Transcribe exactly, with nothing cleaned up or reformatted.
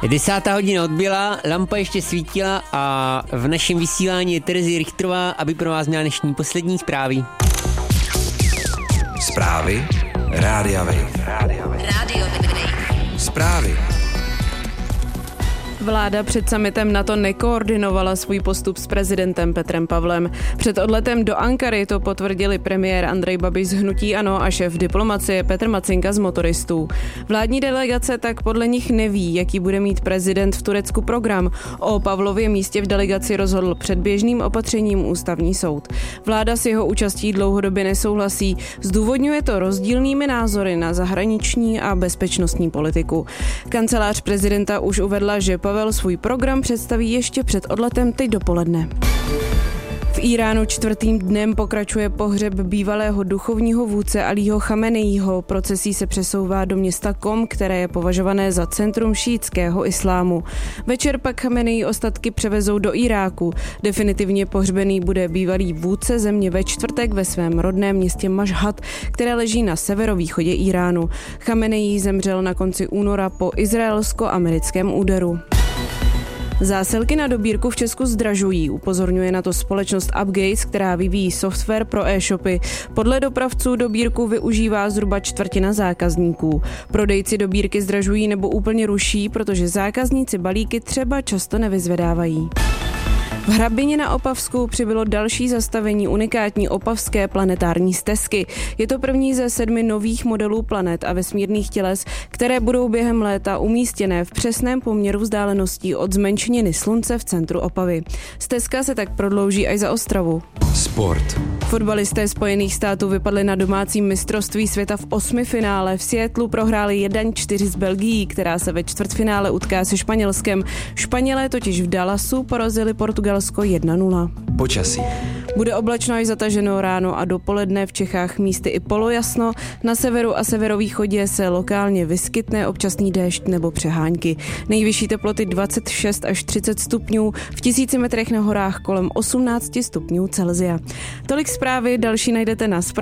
Desátá hodina odbyla, lampa ještě svítila a v našem vysílání je Terezie Richterová, aby pro vás měla dnešní poslední zprávy. Zprávy Rádia Wave. Rádio Wave. Zprávy. Vláda před summitem NATO nekoordinovala svůj postup s prezidentem Petrem Pavlem. Před odletem do Ankary to potvrdili premiér Andrej Babiš z hnutí ANO a šéf diplomacie Petr Macinka z Motoristů. Vládní delegace tak podle nich neví, jaký bude mít prezident v Turecku program. O Pavlově místě v delegaci rozhodl předběžným opatřením ústavní soud. Vláda s jeho účastí dlouhodobě nesouhlasí. Zdůvodňuje to rozdílnými názory na zahraniční a bezpečnostní politiku. Kancelář prezidenta už uvedla, že Pavel svůj program představí ještě před odletem teď dopoledne. V Íránu čtvrtým dnem pokračuje pohřeb bývalého duchovního vůdce Alího Chameneího. Procesí se přesouvá do města Kom, které je považované za centrum šíitského islámu. Večer pak Chameneí ostatky převezou do Iráku. Definitivně pohřbený bude bývalý vůdce země ve čtvrtek ve svém rodném městě Mašhad, které leží na severovýchodě Íránu. Chameneí zemřel na konci února po izraelsko-americkém úderu. Zásilky na dobírku v Česku zdražují, upozorňuje na to společnost Upgates, která vyvíjí software pro e-shopy. Podle dopravců dobírku využívá zhruba čtvrtina zákazníků. Prodejci dobírky zdražují nebo úplně ruší, protože zákazníci balíky třeba často nevyzvedávají. V Hrabině na Opavsku přibylo další zastavení unikátní opavské planetární stezky. Je to první ze sedmi nových modelů planet a vesmírných těles, které budou během léta umístěné v přesném poměru vzdáleností od zmenšeniny Slunce v centru Opavy. Stezka se tak prodlouží až za Ostravu. Sport. Fotbalisté Spojených států vypadli na domácím mistrovství světa v osmi finále. V Seattlu prohráli jedna čtyři s Belgií, která se ve čtvrtfinále utká se Španělskem. Španělé totiž v Dallasu porazili Portugalsko jedna nula. Počasí. Bude oblačno až zataženo ráno a dopoledne, v Čechách místy i polojasno. Na severu a severovýchodě se lokálně vyskytne občasný déšť nebo přehánky. Nejvyšší teploty dvacet šest až třicet stupňů, v tisíci metrech na horách kolem osmnáct stupňů Celsia. Tolik zprávy, další najdete na